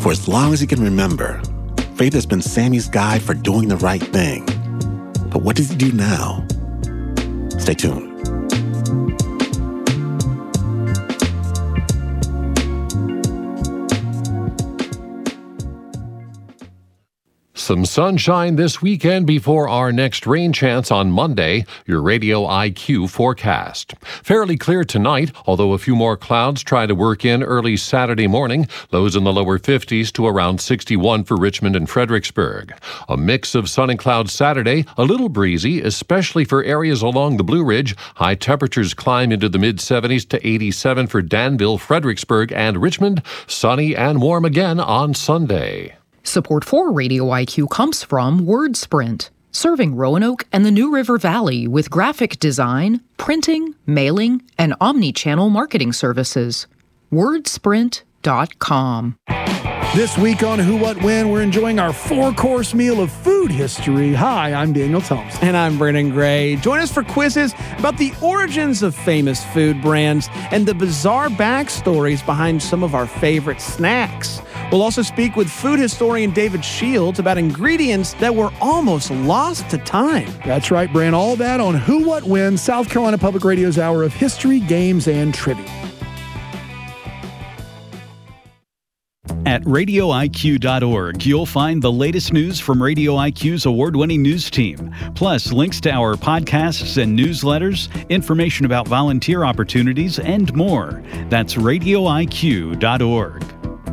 For as long as he can remember, faith has been Sammy's guide for doing the right thing. But what does he do now? Stay tuned. Some sunshine this weekend before our next rain chance on Monday, your Radio IQ forecast. Fairly clear tonight, although a few more clouds try to work in early Saturday morning, lows in the lower 50s to around 61 for Richmond and Fredericksburg. A mix of sun and clouds Saturday, a little breezy, especially for areas along the Blue Ridge. High temperatures climb into the mid-70s to 87 for Danville, Fredericksburg, and Richmond. Sunny and warm again on Sunday. Support for Radio IQ comes from WordSprint, serving Roanoke and the New River Valley with graphic design, printing, mailing, and omni-channel marketing services. WordSprint.com. This week on Who, What, When, we're enjoying our 4-course meal of food history. Hi, I'm Daniel Thompson. And I'm Brennan Gray. Join us for quizzes about the origins of famous food brands and the bizarre backstories behind some of our favorite snacks. We'll also speak with food historian David Shields about ingredients that were almost lost to time. That's right, Bran. All that on Who, What, When, South Carolina Public Radio's hour of history, games, and trivia. At RadioIQ.org, you'll find the latest news from Radio IQ's award-winning news team, plus links to our podcasts and newsletters, information about volunteer opportunities, and more. That's RadioIQ.org.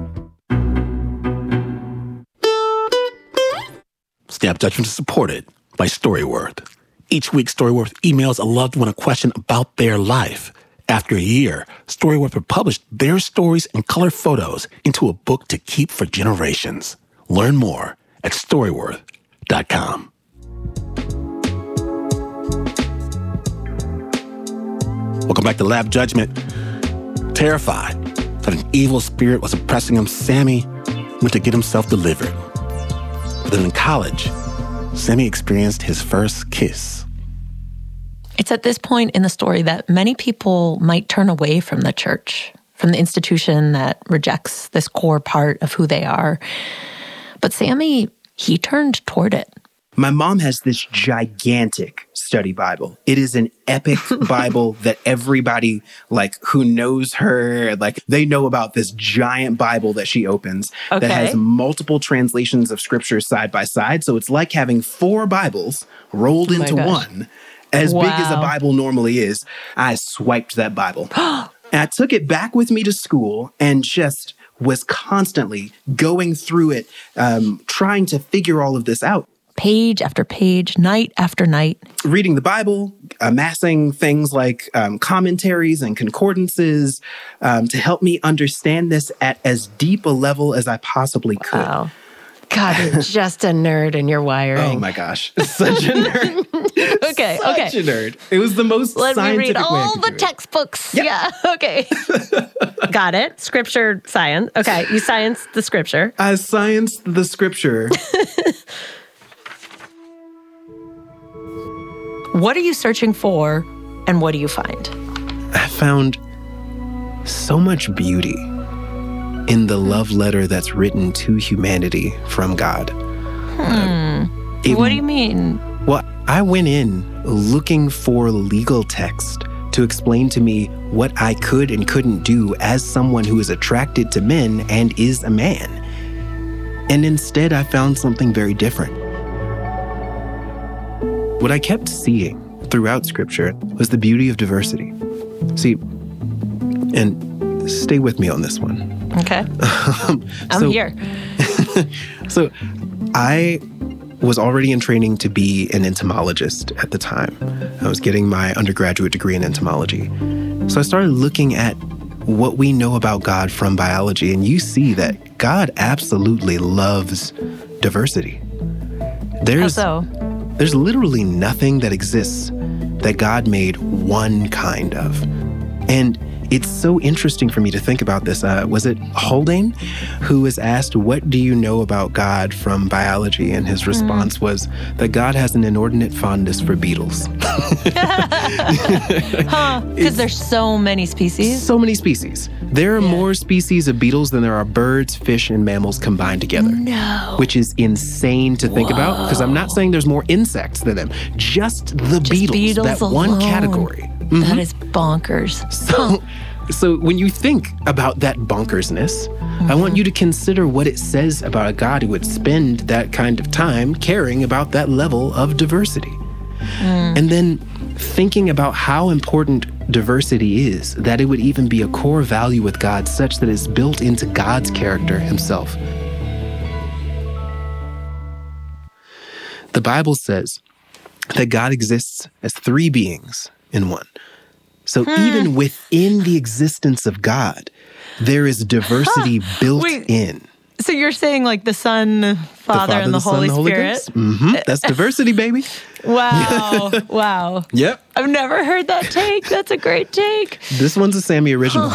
Snap Judgment is supported by Storyworth. Each week, Storyworth emails a loved one a question about their life. After a year, Storyworth will publish their stories and color photos into a book to keep for generations. Learn more at Storyworth.com. Welcome back to Lab Judgment. Terrified that an evil spirit was oppressing him, Sammy went to get himself delivered. But then in college, Sammy experienced his first kiss. It's at this point in the story that many people might turn away from the church, from the institution that rejects this core part of who they are. But Sammy, he turned toward it. My mom has this gigantic study Bible. It is an epic Bible that everybody, who knows her, they know about this giant Bible that she opens that has multiple translations of scripture side by side. So it's like having 4 Bibles rolled into one. As big as a Bible normally is. I swiped that Bible. And I took it back with me to school and just was constantly going through it, trying to figure all of this out. Page after page, night after night. Reading the Bible, amassing things like commentaries and concordances to help me understand this at as deep a level as I possibly could. Wow. God, you're just a nerd in your wiring. Oh my gosh. Such a nerd. Okay. Such a nerd. It was the most scientific way I could do it. Let me read all the textbooks. Yep. Yeah, okay. Got it. Scripture science. Okay, you scienced the scripture. I scienced the scripture. What are you searching for, and what do you find? I found so much beauty in the love letter that's written to humanity from God. What do you mean? Well, I went in looking for legal text to explain to me what I could and couldn't do as someone who is attracted to men and is a man. And instead, I found something very different. What I kept seeing throughout Scripture was the beauty of diversity. See, and stay with me on this one. Okay. I'm here. So I was already in training to be an entomologist at the time. I was getting my undergraduate degree in entomology. So I started looking at what we know about God from biology, and you see that God absolutely loves diversity. There's literally nothing that exists that God made one kind of. And it's so interesting for me to think about this. Was it Haldane who was asked, what do you know about God from biology? And his response was that God has an inordinate fondness for beetles. Because there's so many species? So many species. There are more species of beetles than there are birds, fish, and mammals combined together. No. Which is insane to think about, because I'm not saying there's more insects than them. Just the beetles, that alone. one category. That is bonkers. So when you think about that bonkersness, I want you to consider what it says about a God who would spend that kind of time caring about that level of diversity. And then thinking about how important diversity is, that it would even be a core value with God such that it's built into God's character himself. The Bible says that God exists as three beings in one. So even within the existence of God, there is diversity built in. So you're saying like the Son, Father, and the Holy Spirit? That's diversity, baby. Wow. Wow. Yep. I've never heard that take. That's a great take. This one's a Sammy original.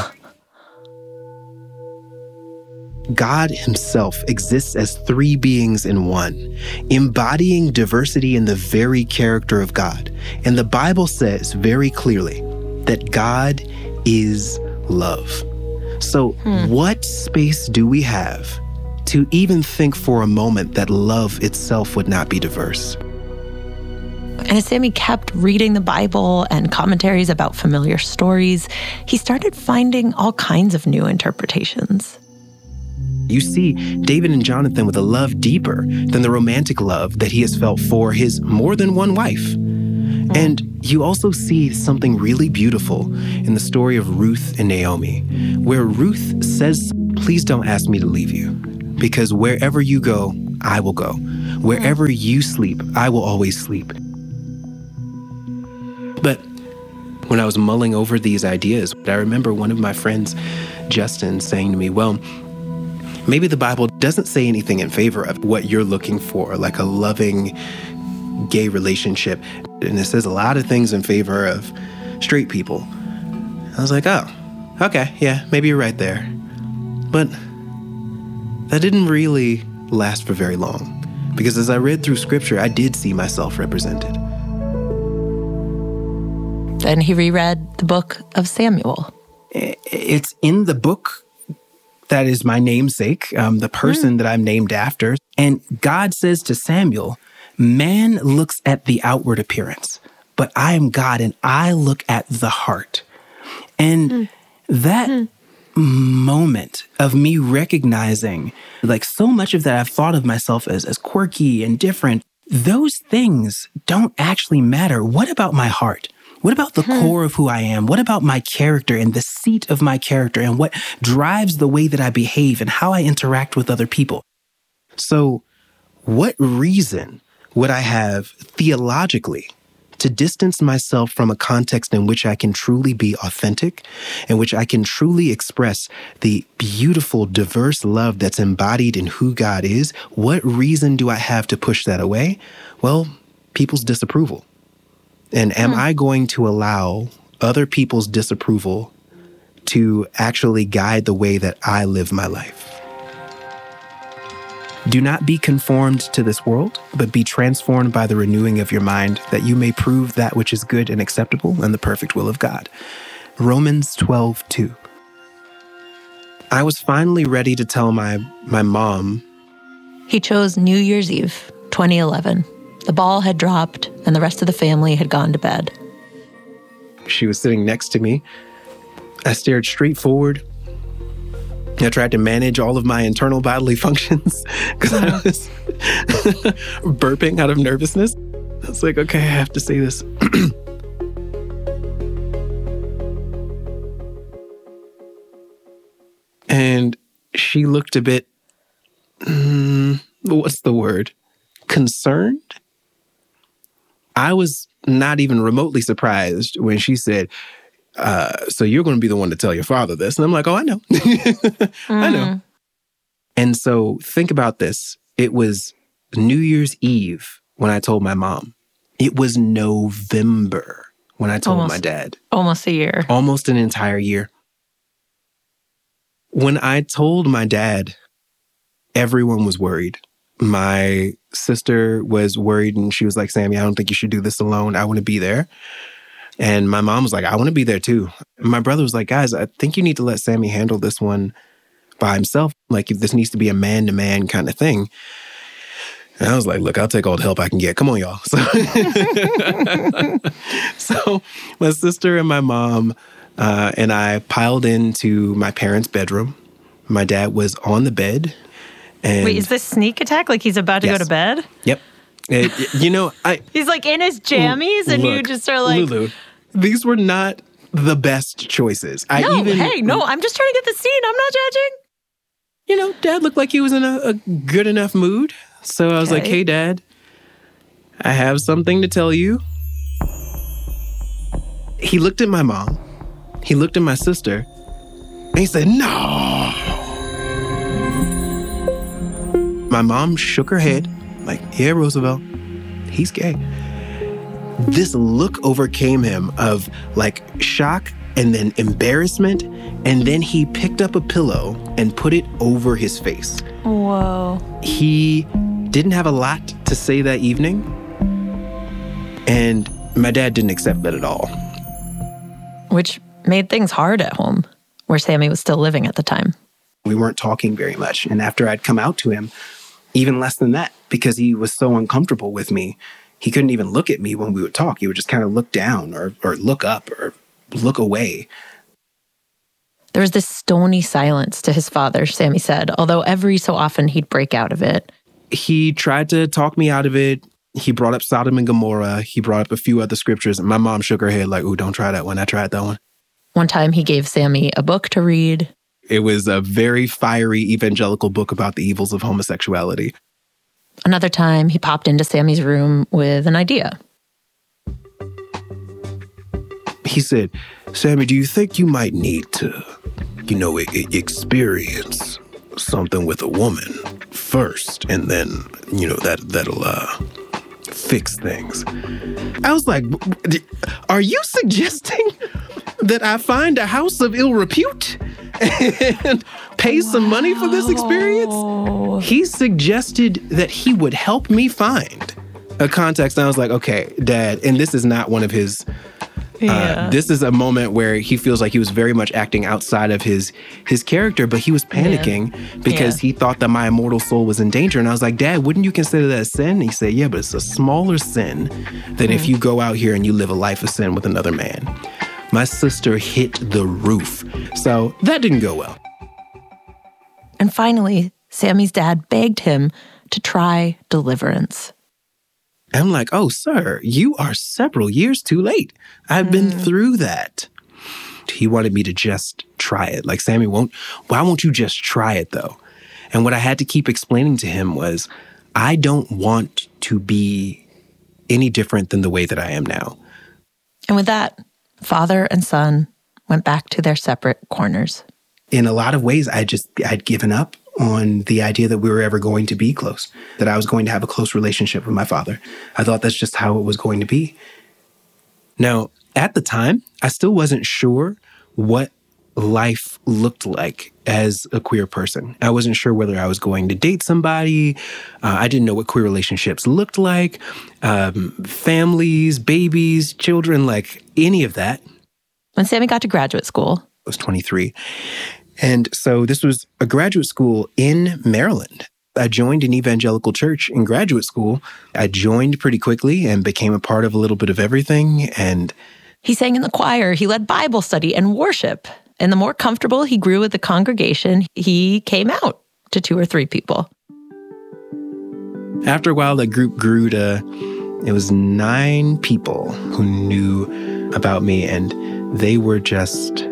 God himself exists as three beings in one, embodying diversity in the very character of God. And the Bible says very clearly that God is love. So what space do we have to even think for a moment that love itself would not be diverse? And as Sammy kept reading the Bible and commentaries about familiar stories, he started finding all kinds of new interpretations. You see David and Jonathan with a love deeper than the romantic love that he has felt for his more than one wife. And you also see something really beautiful in the story of Ruth and Naomi, where Ruth says, please don't ask me to leave you, because wherever you go, I will go. Wherever you sleep, I will always sleep. But when I was mulling over these ideas, I remember one of my friends, Justin, saying to me, well, maybe the Bible doesn't say anything in favor of what you're looking for, like a loving gay relationship. And it says a lot of things in favor of straight people. I was like, oh, okay, yeah, maybe you're right there. But that didn't really last for very long, because as I read through scripture, I did see myself represented. Then he reread the book of Samuel. It's in the book that is my namesake, the person that I'm named after. And God says to Samuel, man looks at the outward appearance, but I am God and I look at the heart. And that moment of me recognizing, like so much of that I've thought of myself as quirky and different, those things don't actually matter. What about my heart? What about the core of who I am? What about my character and the seat of my character and what drives the way that I behave and how I interact with other people? So what reason would I have theologically to distance myself from a context in which I can truly be authentic, in which I can truly express the beautiful, diverse love that's embodied in who God is? What reason do I have to push that away? Well, people's disapproval. And am I going to allow other people's disapproval to actually guide the way that I live my life? Do not be conformed to this world, but be transformed by the renewing of your mind, that you may prove that which is good and acceptable and the perfect will of God. Romans 12:2. I was finally ready to tell my mom. He chose New Year's Eve, 2011. The ball had dropped and the rest of the family had gone to bed. She was sitting next to me. I stared straight forward. I tried to manage all of my internal bodily functions because I was burping out of nervousness. I was like, okay, I have to say this. And she looked a bit, what's the word? Concerned? I was not even remotely surprised when she said, so you're going to be the one to tell your father this. And I'm like, oh, I know. I know. And so think about this. It was New Year's Eve when I told my mom. It was November when I told my dad. Almost a year. Almost an entire year. When I told my dad, everyone was worried. My sister was worried and she was like, Sammy, I don't think you should do this alone. I want to be there. And my mom was like, I want to be there too. And my brother was like, guys, I think you need to let Sammy handle this one by himself. Like, if this needs to be a man-to-man kind of thing. And I was like, look, I'll take all the help I can get. Come on, y'all. So my sister and my mom and I piled into my parents' bedroom. My dad was on the bed. And wait, is this sneak attack? Like he's about to go to bed? Yep. He's like in his jammies and you just are like... Lulu, these were not the best choices. I'm just trying to get the scene. I'm not judging. Dad looked like he was in a good enough mood. So I was like, hey, Dad, I have something to tell you. He looked at my mom. He looked at my sister. And he said, no. My mom shook her head like, yeah, Roosevelt, he's gay. This look overcame him of like shock and then embarrassment. And then he picked up a pillow and put it over his face. Whoa. He didn't have a lot to say that evening. And my dad didn't accept that at all. Which made things hard at home, where Sammy was still living at the time. We weren't talking very much. And after I'd come out to him, even less than that, because he was so uncomfortable with me, he couldn't even look at me when we would talk. He would just kind of look down or look up or look away. There was this stony silence to his father, Sammy said, although every so often he'd break out of it. He tried to talk me out of it. He brought up Sodom and Gomorrah. He brought up a few other scriptures. And my mom shook her head like, ooh, don't try that one. I tried that one. One time he gave Sammy a book to read. It was a very fiery evangelical book about the evils of homosexuality. Another time he popped into Sammy's room with an idea. He said, Sammy, do you think you might need to, experience something with a woman first, and then, that'll fix things? I was like, are you suggesting that I find a house of ill repute and pay some money for this experience? He suggested that he would help me find a context. And I was like, okay, Dad, and this is not one of his... this is a moment where he feels like he was very much acting outside of his character, but he was panicking because he thought that my immortal soul was in danger. And I was like, Dad, wouldn't you consider that a sin? And he said, yeah, but it's a smaller sin than if you go out here and you live a life of sin with another man. My sister hit the roof. So that didn't go well. And finally, Sammy's dad begged him to try deliverance. I'm like, oh, sir, you are several years too late. I've been through that. He wanted me to just try it. Like, Sammy, why won't you just try it, though? And what I had to keep explaining to him was, I don't want to be any different than the way that I am now. And with that, father and son went back to their separate corners. In a lot of ways, I'd given up on the idea that we were ever going to be close, that I was going to have a close relationship with my father. I thought that's just how it was going to be. Now, at the time, I still wasn't sure what life looked like as a queer person. I wasn't sure whether I was going to date somebody. I didn't know what queer relationships looked like, families, babies, children, like any of that. When Sammy got to graduate school, I was 23. And so this was a graduate school in Maryland. I joined an evangelical church in graduate school. I joined pretty quickly and became a part of a little bit of everything. And he sang in the choir, he led Bible study and worship. And the more comfortable he grew with the congregation, he came out to 2 or 3 people. After a while, the group grew to, it was 9 people who knew about me, and they were just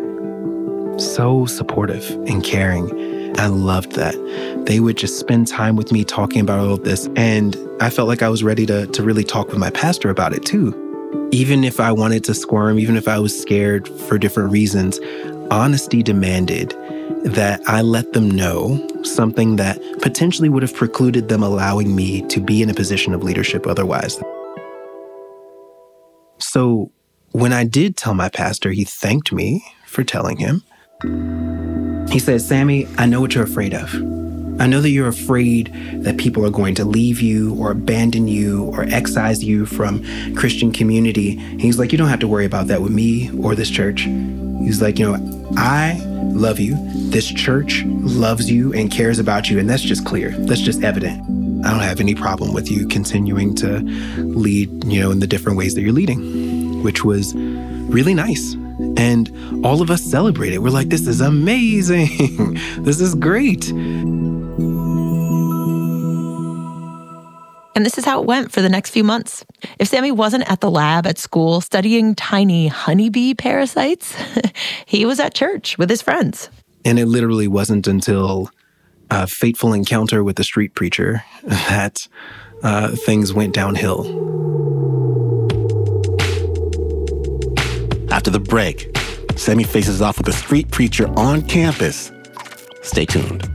so supportive and caring. I loved that. They would just spend time with me talking about all of this, and I felt like I was ready to really talk with my pastor about it too. Even if I wanted to squirm, even if I was scared for different reasons, honesty demanded that I let them know something that potentially would have precluded them allowing me to be in a position of leadership otherwise. So when I did tell my pastor, he thanked me for telling him. He said, Sammy, I know what you're afraid of. I know that you're afraid that people are going to leave you or abandon you or excise you from Christian community. And he's like, you don't have to worry about that with me or this church. He's like, I love you. This church loves you and cares about you. And that's just clear. That's just evident. I don't have any problem with you continuing to lead, in the different ways that you're leading, which was really nice. And all of us celebrated. We're like, this is amazing. This is great. And this is how it went for the next few months. If Sammy wasn't at the lab at school studying tiny honeybee parasites, he was at church with his friends. And it literally wasn't until a fateful encounter with the street preacher that things went downhill. After the break, Sammy faces off with a street preacher on campus. Stay tuned.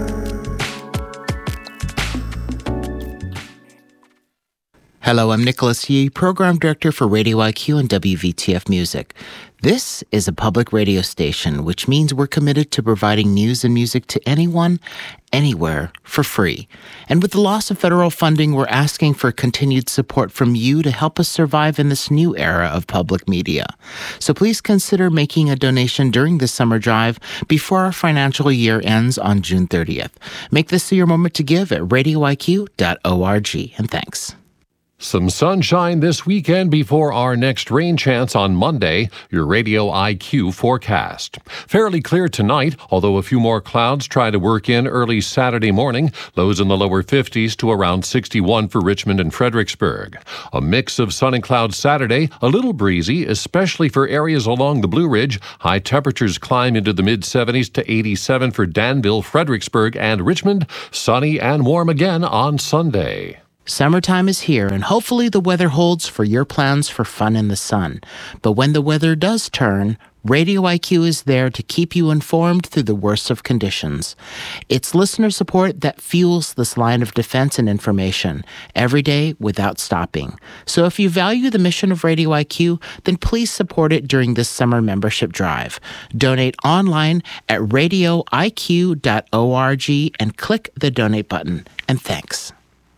Hello, I'm Nicholas Yee, Program Director for Radio IQ and WVTF Music. This is a public radio station, which means we're committed to providing news and music to anyone, anywhere, for free. And with the loss of federal funding, we're asking for continued support from you to help us survive in this new era of public media. So please consider making a donation during this summer drive before our financial year ends on June 30th. Make this your moment to give at radioiq.org. And thanks. Some sunshine this weekend before our next rain chance on Monday, your Radio IQ forecast. Fairly clear tonight, although a few more clouds try to work in early Saturday morning, lows in the lower 50s to around 61 for Richmond and Fredericksburg. A mix of sun and clouds Saturday, a little breezy, especially for areas along the Blue Ridge. High temperatures climb into the mid-70s to 87 for Danville, Fredericksburg, and Richmond. Sunny and warm again on Sunday. Summertime is here, and hopefully the weather holds for your plans for fun in the sun. But when the weather does turn, Radio IQ is there to keep you informed through the worst of conditions. It's listener support that fuels this line of defense and information every day without stopping. So if you value the mission of Radio IQ, then please support it during this summer membership drive. Donate online at radioiq.org and click the donate button. And thanks.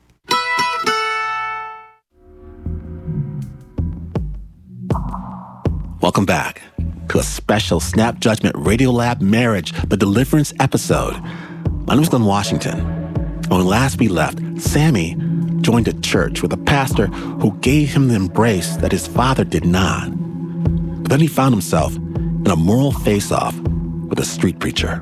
Welcome back to a special Snap Judgment Radiolab Marriage, the Deliverance episode. My name is Glenn Washington. When last we left, Sammy joined a church with a pastor who gave him the embrace that his father did not. But then he found himself in a moral face-off with a street preacher.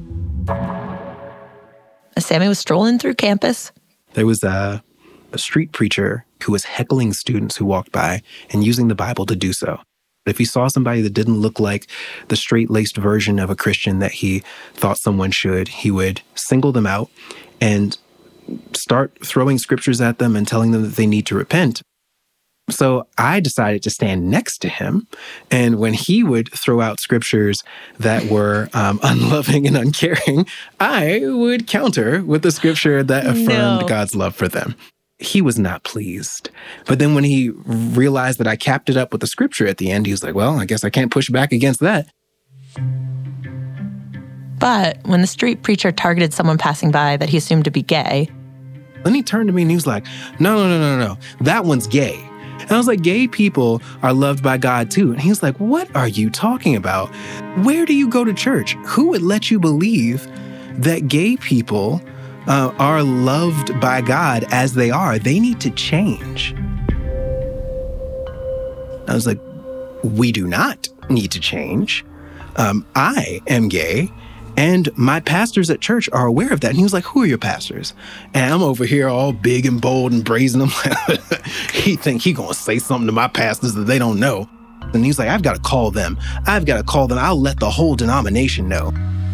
Sammy was strolling through campus. There was a street preacher who was heckling students who walked by and using the Bible to do so. If he saw somebody that didn't look like the straight-laced version of a Christian that he thought someone should, he would single them out and start throwing scriptures at them and telling them that they need to repent. So I decided to stand next to him. And when he would throw out scriptures that were unloving and uncaring, I would counter with the scripture that affirmed God's love for them. He was not pleased. But then when he realized that I capped it up with the scripture at the end, he was like, well, I guess I can't push back against that. But when the street preacher targeted someone passing by that he assumed to be gay, then he turned to me and he was like, no. That one's gay. And I was like, gay people are loved by God too. And he was like, what are you talking about? Where do you go to church? Who would let you believe that gay people are loved by God as they are? They need to change. I was like, we do not need to change. I am gay, and my pastors at church are aware of that. And he was like, who are your pastors? And I'm over here all big and bold and brazen. I'm like, he think he gonna say something to my pastors that they don't know. And he's like, I've got to call them. I'll let the whole denomination know.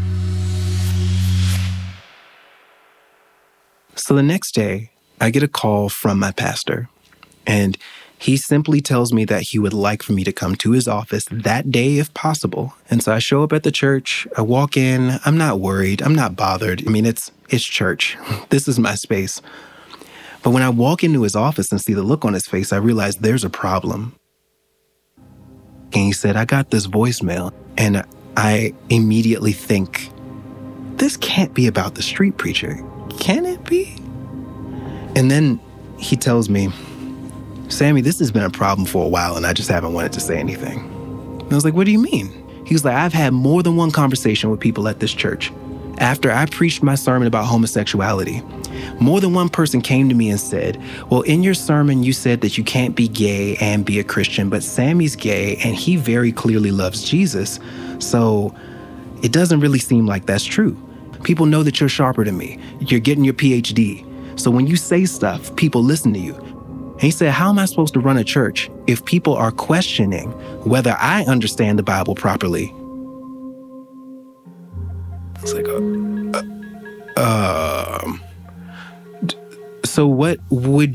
So the next day, I get a call from my pastor, and he simply tells me that he would like for me to come to his office that day if possible. And so I show up at the church, I walk in, I'm not worried, I'm not bothered. I mean, it's church. This is my space. But when I walk into his office and see the look on his face, I realize there's a problem. And he said, I got this voicemail, and I immediately think this can't be about the street preacher. Can it be? And then he tells me, Sammy, this has been a problem for a while and I just haven't wanted to say anything. And I was like, what do you mean? He was like, I've had more than one conversation with people at this church. After I preached my sermon about homosexuality, more than one person came to me and said, well, in your sermon, you said that you can't be gay and be a Christian, but Sammy's gay and he very clearly loves Jesus. So it doesn't really seem like that's true. People know that you're sharper than me. You're getting your PhD. So when you say stuff, people listen to you. And he said, how am I supposed to run a church if people are questioning whether I understand the Bible properly? I was like, so what would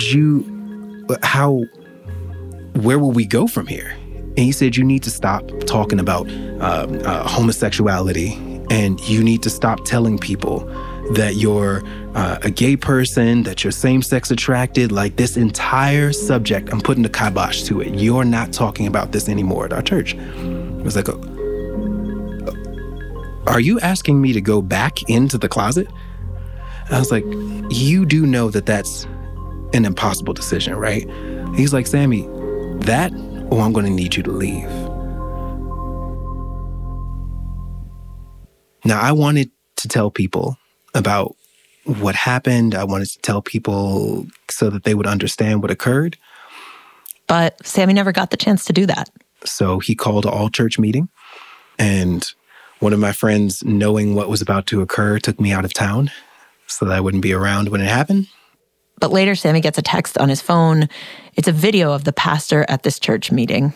where will we go from here? And he said, you need to stop talking about homosexuality, and you need to stop telling people that you're a gay person, that you're same-sex attracted. Like, this entire subject, I'm putting the kibosh to it. You're not talking about this anymore at our church. I was like, are you asking me to go back into the closet? I was like, you do know that that's an impossible decision, right? He's like, Sammy, that or I'm going to need you to leave. Now, I wanted to tell people about what happened. I wanted to tell people so that they would understand what occurred. But Sammy never got the chance to do that. So he called an all-church meeting, and one of my friends, knowing what was about to occur, took me out of town so that I wouldn't be around when it happened. But later, Sammy gets a text on his phone. It's a video of the pastor at this church meeting.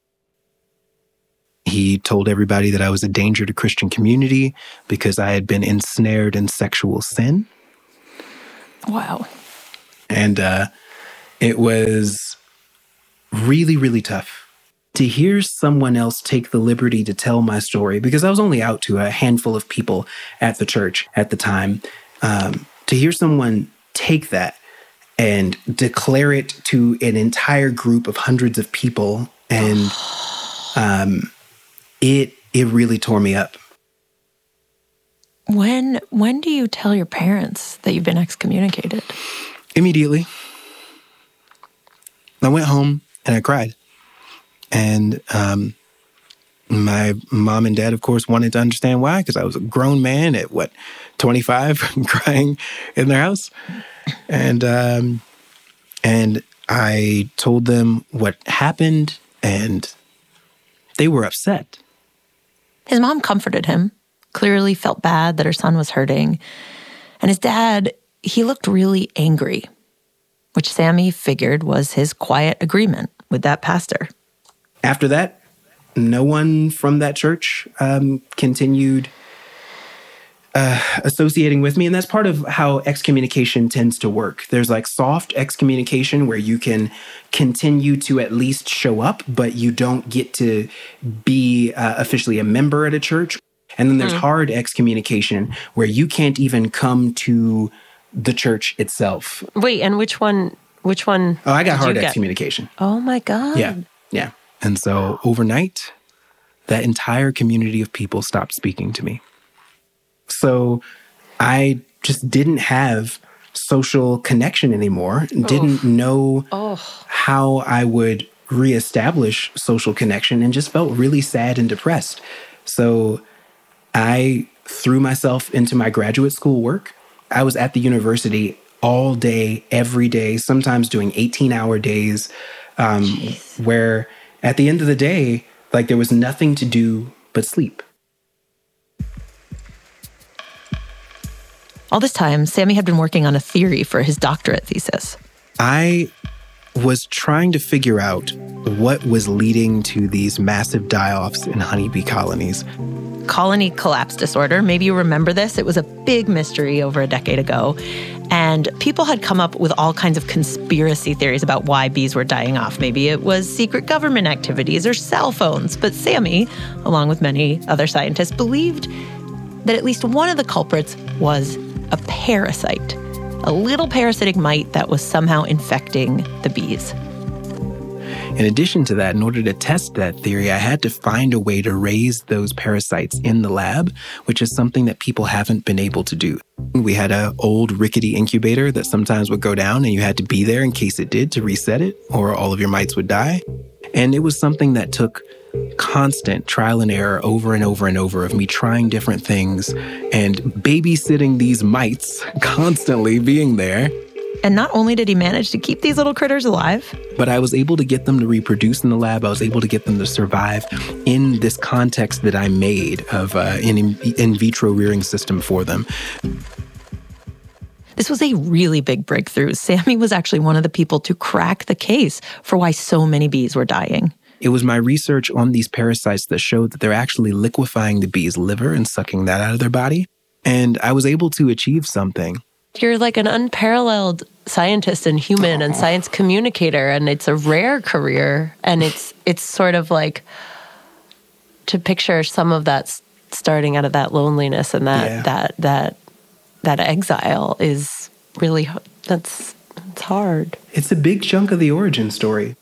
He told everybody that I was a danger to Christian community because I had been ensnared in sexual sin. Wow. And it was really, really tough to hear someone else take the liberty to tell my story, because I was only out to a handful of people at the church at the time. To hear someone take that and declare it to an entire group of hundreds of people, and it really tore me up. When do you tell your parents that you've been excommunicated? Immediately. I went home and I cried. And my mom and dad, of course, wanted to understand why, because I was a grown man at, 25, crying in their house. And I told them what happened, and they were upset. His mom comforted him, clearly felt bad that her son was hurting. And his dad, he looked really angry, which Sammy figured was his quiet agreement with that pastor. After that, no one from that church continued associating with me. And that's part of how excommunication tends to work. There's like soft excommunication where you can continue to at least show up, but you don't get to be officially a member at a church. And then there's hard excommunication where you can't even come to the church itself. Wait, and which one? Oh, I got hard excommunication. Oh my God. Yeah. And so overnight, that entire community of people stopped speaking to me. So I just didn't have social connection anymore, didn't know how I would reestablish social connection, and just felt really sad and depressed. So I threw myself into my graduate school work. I was at the university all day, every day, sometimes doing 18-hour days, where at the end of the day, like, there was nothing to do but sleep. All this time, Sammy had been working on a theory for his doctorate thesis. I was trying to figure out what was leading to these massive die-offs in honeybee colonies. Colony collapse disorder. Maybe you remember this. It was a big mystery over a decade ago. And people had come up with all kinds of conspiracy theories about why bees were dying off. Maybe it was secret government activities or cell phones. But Sammy, along with many other scientists, believed that at least one of the culprits was a parasite, a little parasitic mite that was somehow infecting the bees. In addition to that, in order to test that theory, I had to find a way to raise those parasites in the lab, which is something that people haven't been able to do. We had an old rickety incubator that sometimes would go down, and you had to be there in case it did to reset it, or all of your mites would die. And it was something that took constant trial and error over and over and over of me trying different things and babysitting these mites, constantly being there. And not only did he manage to keep these little critters alive, but I was able to get them to reproduce in the lab. I was able to get them to survive in this context that I made of an in vitro rearing system for them. This was a really big breakthrough. Sammy was actually one of the people to crack the case for why so many bees were dying. It was my research on these parasites that showed that they're actually liquefying the bee's liver and sucking that out of their body. And I was able to achieve something. You're like an unparalleled scientist and human and science communicator, and it's a rare career. And it's sort of like to picture some of that starting out of that loneliness and that exile is really, it's hard. It's a big chunk of the origin story.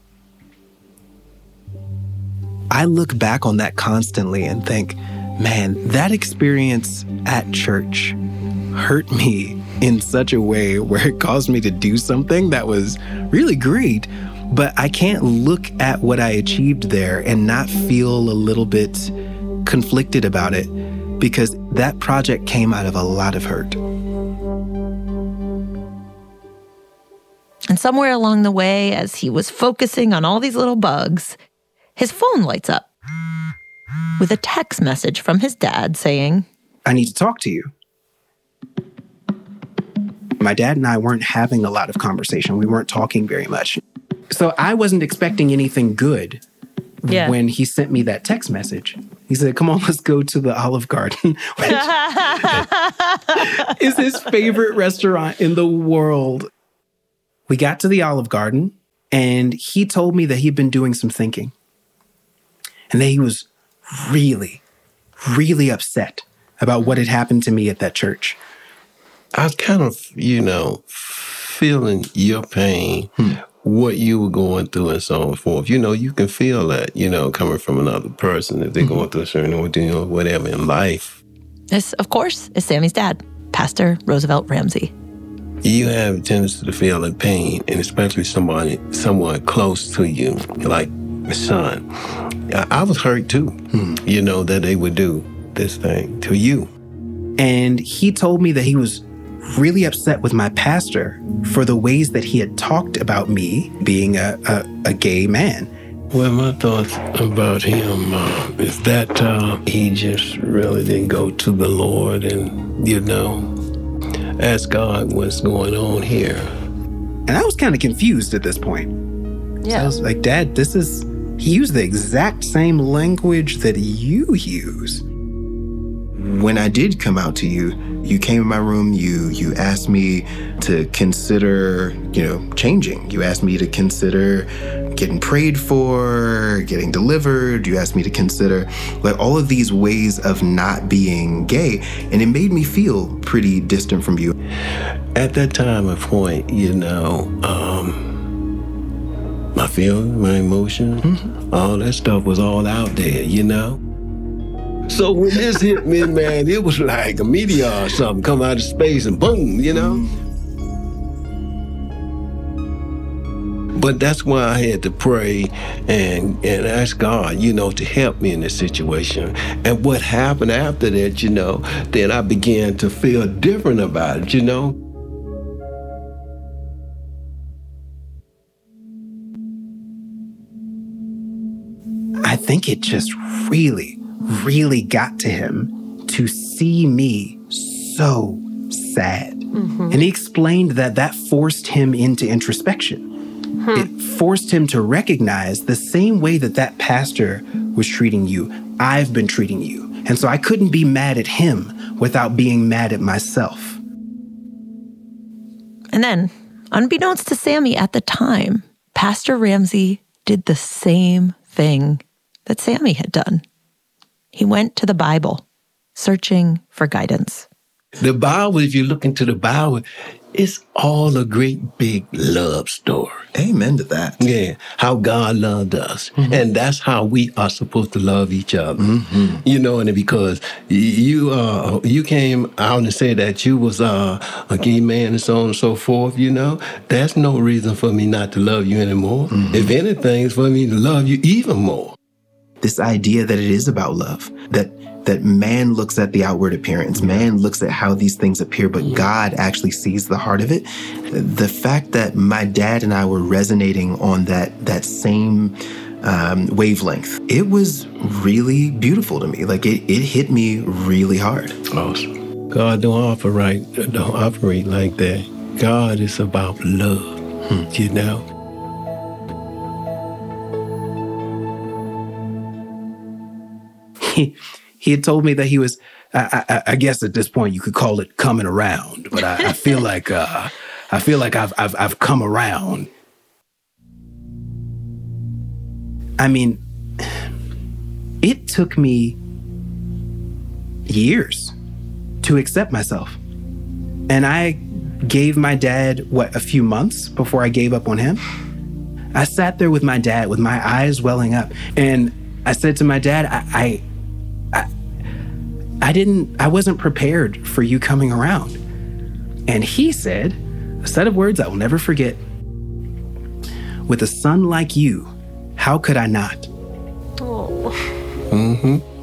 I look back on that constantly and think, man, that experience at church hurt me in such a way where it caused me to do something that was really great, but I can't look at what I achieved there and not feel a little bit conflicted about it, because that project came out of a lot of hurt. And somewhere along the way, as he was focusing on all these little bugs, his phone lights up with a text message from his dad saying, I need to talk to you. My dad and I weren't having a lot of conversation. We weren't talking very much. So I wasn't expecting anything good when he sent me that text message. He said, come on, let's go to the Olive Garden, which is his favorite restaurant in the world. We got to the Olive Garden, and he told me that he'd been doing some thinking. And that he was really, really upset about what had happened to me at that church. I was kind of, feeling your pain, what you were going through and so on and forth. You can feel that, coming from another person if they're going through a certain ordeal, whatever in life. This, of course, is Sammy's dad, Pastor Roosevelt Ramsey. You have a tendency to feel the pain, and especially someone close to you, like my son. I was hurt too, that they would do this thing to you. And he told me that he was really upset with my pastor for the ways that he had talked about me being a gay man. Well, my thoughts about him is that he just really didn't go to the Lord and, ask God what's going on here. And I was kind of confused at this point. Yeah. So I was like, Dad, he used the exact same language that you use. When I did come out to you, you came in my room, you asked me to consider, changing. You asked me to consider getting prayed for, getting delivered. You asked me to consider all of these ways of not being gay. And it made me feel pretty distant from you. At that time and point, my feelings, my emotions, all that stuff was all out there, So when this hit me, man, it was like a meteor or something come out of space and boom, But that's why I had to pray and ask God, to help me in this situation. And what happened after that, then I began to feel different about it, I think it just really got to him to see me so sad. And he explained that forced him into introspection. It forced him to recognize the same way that pastor was treating you, I've been treating you. And so I couldn't be mad at him without being mad at myself. And then, unbeknownst to Sammy at the time, Pastor Ramsey did the same thing that Sammy had done. He went to the Bible, searching for guidance. The Bible, if you look into the Bible, It's all a great big love story. Amen to that. Yeah, how God loved us. And that's how we are supposed to love each other. You know, and because you came out and said that you was a gay man and so on and so forth, you know, that's no reason for me not to love you anymore. If anything, it's for me to love you even more. This idea that it is about love, that man looks at the outward appearance, man looks at how these things appear, but God actually sees the heart of it. The fact that my dad and I were resonating on that same wavelength, it was really beautiful to me. Like it hit me really hard. Awesome. God don't operate like that. God is about love, you know. He had told me that he was, I guess at this point you could call it coming around, but I feel like I've come around. I mean, it took me years to accept myself. And I gave my dad, a few months before I gave up on him? I sat there with my dad with my eyes welling up, and I said to my dad, I wasn't prepared for you coming around. And he said a set of words I will never forget. With a son like you, how could I not? Oh. Mm-hmm.